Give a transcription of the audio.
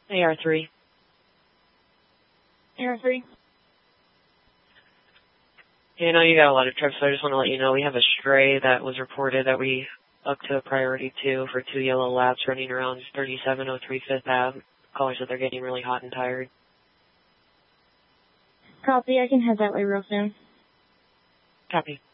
AR3. AR3. Yeah, I know you got a lot of trips, so I just want to let you know we have a stray that was reported that we up to a priority 2 for 2 yellow laps running around 3703 5th Ave. Callers said they're getting really hot and tired. Copy, I can head that way real soon. Copy.